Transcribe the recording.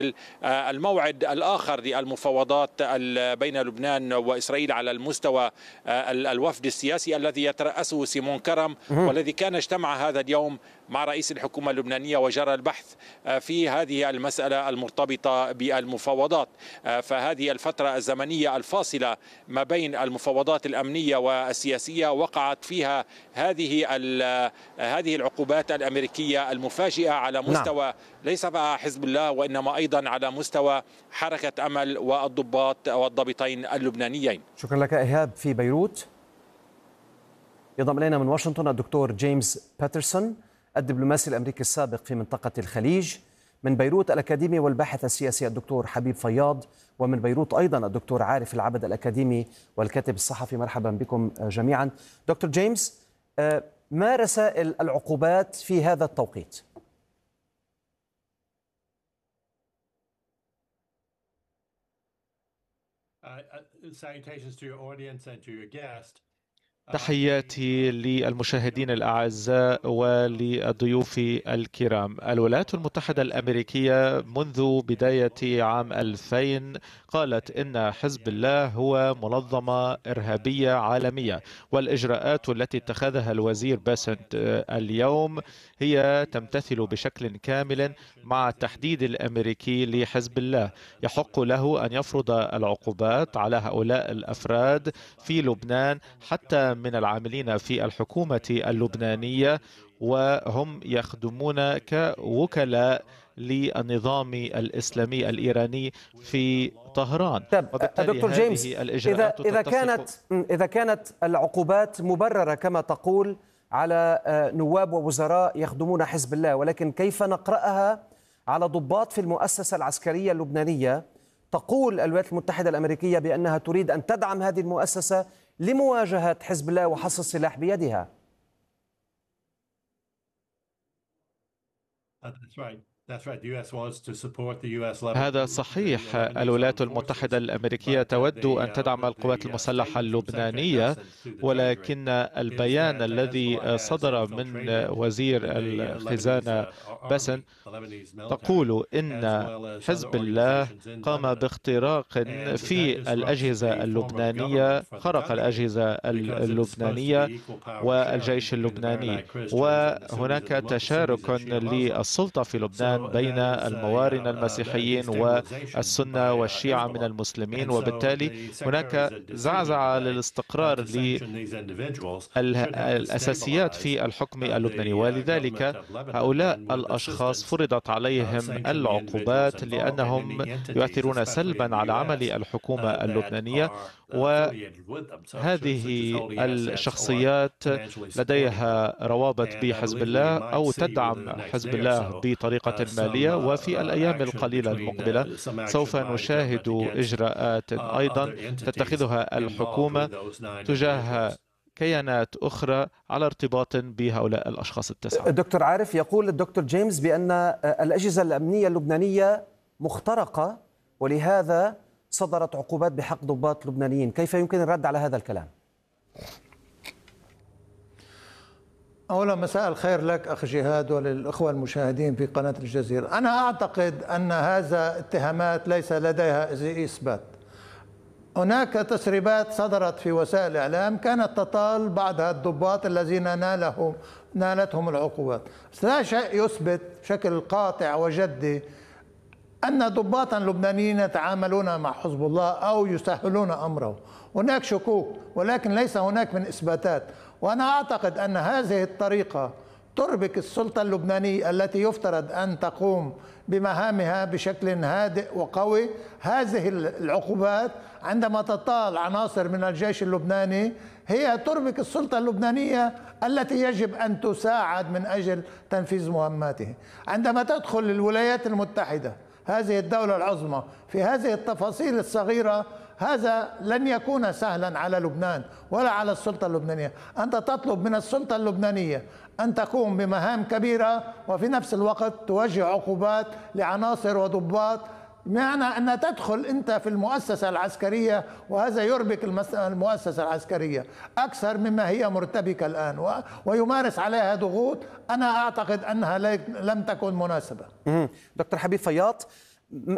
الموعد الآخر للمفاوضات بين لبنان وإسرائيل على المستوى الوفد السياسي الذي يترأسه سيمون كرم، والذي كان اجتمع هذا اليوم مع رئيس الحكومة اللبنانية وجرى البحث في هذه المسألة المرتبطة بالمفاوضات. فهذه الفترة الزمنية الفاصلة ما بين المفاوضات الأمنية والسياسية وقعت فيها هذه العقوبات الأمريكية المفاجئة على مستوى ليس بقى حزب الله وإنما أيضا على مستوى حركة أمل والضباط والضابطين اللبنانيين. شكرا لك إيهاب في بيروت. ينضم إلينا من واشنطن الدكتور جيمس باترسون الدبلوماسي الأمريكي السابق في منطقة الخليج. من بيروت الأكاديمي والباحث السياسي الدكتور حبيب فياض، ومن بيروت أيضا الدكتور عارف العبد الأكاديمي والكاتب الصحفي. مرحبا بكم جميعا. دكتور جيمس، ما رسائل العقوبات في هذا التوقيت؟ تحياتي للمشاهدين الأعزاء وللضيوف الكرام. الولايات المتحدة الأمريكية منذ بداية عام 2000 قالت إن حزب الله هو منظمة إرهابية عالمية، والإجراءات التي اتخذها الوزير باسنت اليوم هي تمتثل بشكل كامل مع التحديد الأمريكي لحزب الله. يحق له أن يفرض العقوبات على هؤلاء الأفراد في لبنان حتى من العاملين في الحكومة اللبنانية، وهم يخدمون كوكلاء للنظام الإسلامي الإيراني في طهران. دكتور جيمس، إذا كانت العقوبات مبررة كما تقول على نواب ووزراء يخدمون حزب الله، ولكن كيف نقرأها على ضباط في المؤسسة العسكرية اللبنانية؟ تقول الولايات المتحدة الأمريكية بأنها تريد أن تدعم هذه المؤسسة لمواجهة حزب الله وحص السلاح بيدها. هذا صحيح. الولايات المتحدة الأمريكية تود أن تدعم القوات المسلحة اللبنانية، ولكن البيان الذي صدر من وزير الخزانة باسن تقول إن حزب الله قام باختراق في الأجهزة اللبنانية، خرق الأجهزة اللبنانية والجيش اللبناني، وهناك تشارك للسلطة في لبنان بين الموارنة المسيحيين والسنة والشيعة من المسلمين، وبالتالي هناك زعزعة للاستقرار للأساسيات في الحكم اللبناني. ولذلك هؤلاء الأشخاص فرضت عليهم العقوبات لأنهم يؤثرون سلبا على عمل الحكومة اللبنانية، وهذه الشخصيات لديها روابط بحزب الله أو تدعم حزب الله بطريقة مالية. وفي الأيام القليلة المقبلة سوف نشاهد إجراءات أيضا تتخذها الحكومة تجاه كيانات أخرى على ارتباط بهؤلاء الأشخاص التسعة. دكتور عارف، يقول الدكتور جيمس بأن الأجهزة الأمنية اللبنانية مخترقة ولهذا صدرت عقوبات بحق ضباط لبنانيين. كيف يمكن الرد على هذا الكلام؟ أولا مساء الخير لك أخ جهاد وللأخوة المشاهدين في قناة الجزيرة. أنا أعتقد أن هذا اتهامات ليس لديها إثبات. هناك تسريبات صدرت في وسائل الإعلام كانت تطال بعض الضباط الذين نالتهم العقوبات، لا شيء يثبت بشكل قاطع وجدي أن ضباطا لبنانيين يتعاملون مع حزب الله أو يسهلون أمره. هناك شكوك ولكن ليس هناك من إثباتات، وأنا أعتقد أن هذه الطريقة تربك السلطة اللبنانية التي يفترض أن تقوم بمهامها بشكل هادئ وقوي. هذه العقوبات عندما تطال عناصر من الجيش اللبناني هي تربك السلطة اللبنانية التي يجب أن تساعد من أجل تنفيذ مهماته. عندما تدخل الولايات المتحدة هذه الدولة العظمى في هذه التفاصيل الصغيرة، هذا لن يكون سهلا على لبنان ولا على السلطة اللبنانية. أنت تطلب من السلطة اللبنانية أن تقوم بمهام كبيرة وفي نفس الوقت توجه عقوبات لعناصر وضباط، بمعنى أن تدخل أنت في المؤسسة العسكرية، وهذا يربك المؤسسة العسكرية أكثر مما هي مرتبكة الآن ويمارس عليها ضغوط. أنا أعتقد أنها لم تكن مناسبة. دكتور حبيب فياض،